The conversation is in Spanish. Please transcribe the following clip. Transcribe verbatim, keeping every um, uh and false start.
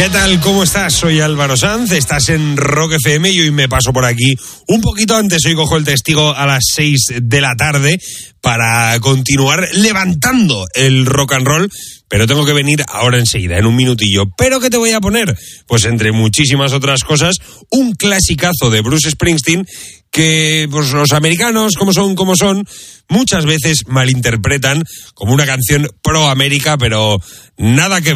¿Qué tal? ¿Cómo estás? Soy Álvaro Sanz, estás en Rock F M y hoy me paso por aquí un poquito antes. Hoy cojo el testigo a las seis de la tarde para continuar levantando el rock and roll, pero tengo que venir ahora enseguida, en un minutillo. ¿Pero qué te voy a poner? Pues entre muchísimas otras cosas, un clasicazo de Bruce Springsteen que pues, los americanos, como son, como son, muchas veces malinterpretan como una canción pro América, pero nada que ver.